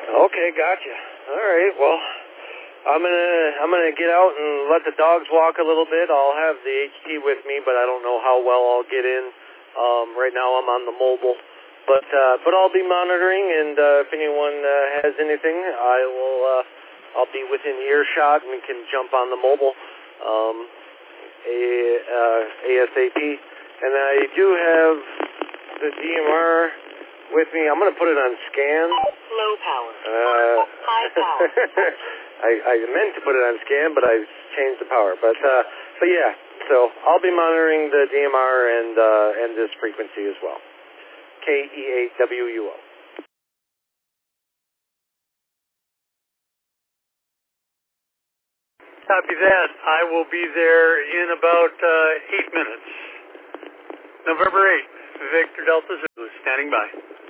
Okay, gotcha. All right, well, I'm gonna get out and let the dogs walk a little bit. I'll have the HT with me, but I don't know how well I'll get in. Right now I'm on the mobile, but I'll be monitoring, and if anyone has anything, I'll be within earshot and we can jump on the mobile ASAP. And I do have the DMR with me. I'm going to put it on scan. Low power. High power. I meant to put it on scan, but I changed the power. But yeah, so I'll be monitoring the DMR and this frequency as well. KE8WUO. Copy that. I will be there in about 8 minutes. November 8th, Victor Delta Zulu, standing by.